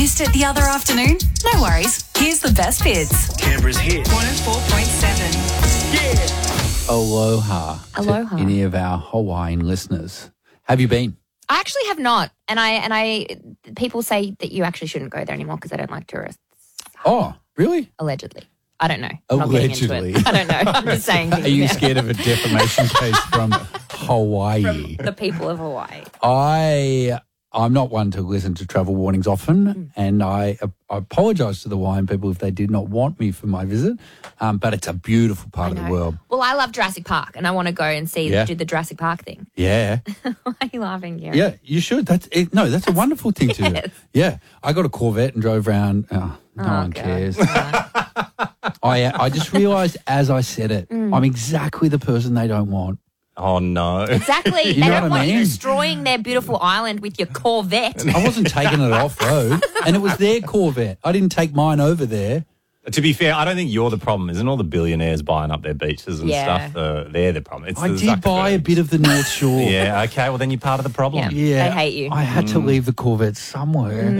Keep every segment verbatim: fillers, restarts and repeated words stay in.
Missed it the other afternoon? No worries. Here's the best bits. Canberra's hit. one oh four point seven. Yeah. Aloha, Aloha. to any of our Hawaiian listeners. Have you been? I actually have not, and I and I people say that you actually shouldn't go there anymore because they don't like tourists. Oh, really? Allegedly, I don't know. I'm not getting into Allegedly. it. I don't know. I'm just saying. Are you scared of a defamation case from Hawaii? The people of Hawaii. I, I'm not one to listen to travel warnings often, Mm. and I, I apologise to the Hawaiian people if they did not want me for my visit, um, but it's a beautiful part I of know. the world. Well, I love Jurassic Park, and I want to go and see Yeah. do the Jurassic Park thing. Yeah. Why are you laughing, Kieran? Yeah, you should. That's it. No, that's a wonderful thing to Yes. do. Yeah, I got a Corvette and drove around. Oh, no Oh, one God. cares. Yeah. I I just realised as I said it, Mm. I'm exactly the person they don't want. Oh, no. Exactly. You They know don't what I want you mean? destroying their beautiful island with your Corvette. I wasn't taking it off road, and it was their Corvette. I didn't take mine over there. To be fair, I don't think you're the problem. Isn't all the billionaires buying up their beaches and Yeah. stuff? Uh, they're the problem. It's I the did buy a Zuckerbergs. bit of the North Shore. Yeah, okay. Well, then you're part of the problem. Yeah. They hate you. I had to leave the Corvette somewhere.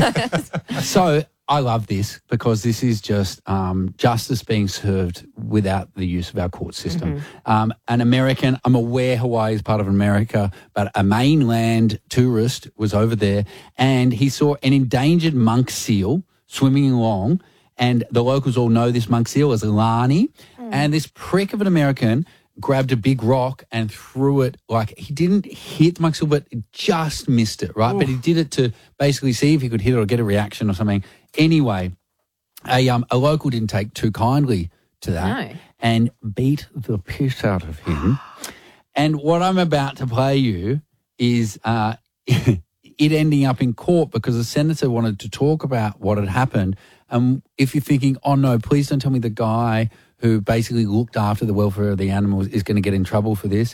So I love this because this is just um, justice being served without the use of our court system. Um, an American, I'm aware Hawaii is part of America, but a mainland tourist was over there and he saw an endangered monk seal swimming along, and the locals all know this monk seal as Lani, and this prick of an American grabbed a big rock and threw it, like he didn't hit the monk seal, but just missed it, right? But he did it to basically see if he could hit it or get a reaction or something. Anyway, a um a local didn't take too kindly to that No. and beat the piss out of him. And what I'm about to play you is uh, it ending up in court because the senator wanted to talk about what had happened. Um, if you're thinking, oh no, please don't tell me the guy who basically looked after the welfare of the animals is going to get in trouble for this.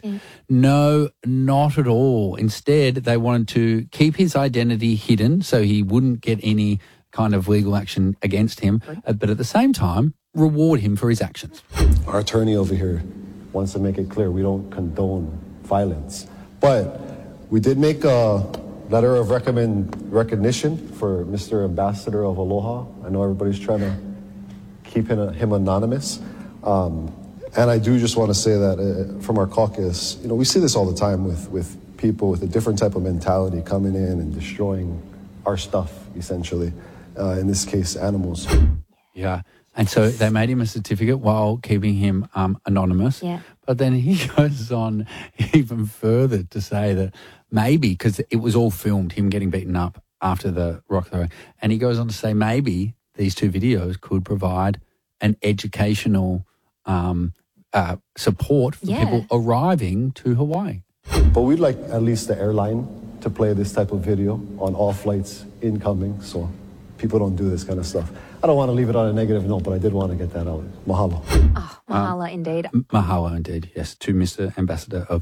No, not at all. Instead, they wanted to keep his identity hidden so he wouldn't get any kind of legal action against him, uh, but at the same time, reward him for his actions. Our attorney over here wants to make it clear we don't condone violence. But we did make a letter of recommend recognition for Mister Ambassador of Aloha. I know everybody's trying to keep him, him anonymous. Um, and I do just want to say that uh, from our caucus, you know, we see this all the time with, with people with a different type of mentality coming in and destroying our stuff, essentially. Uh, in this case, animals. Yeah. And so they made him a certificate while keeping him um, anonymous. Yeah. But then he goes on even further to say that maybe, because it was all filmed, him getting beaten up after the rock throw, and he goes on to say maybe these two videos could provide an educational um, uh, support for Yeah. people arriving to Hawaii. But we'd like at least the airline to play this type of video on all flights incoming, so people don't do this kind of stuff. I don't want to leave it on a negative note, but I did want to get that out. Mahalo. Oh, Mahala indeed. Mahalo indeed, yes, to Mister Ambassador of